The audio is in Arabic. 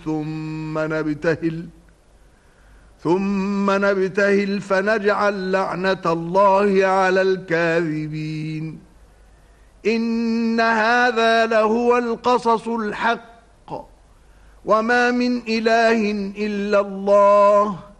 ثم نبتهل فنجعل لعنة الله على الكاذبين. إن هذا لهو القصص الحق وما من إله إلا الله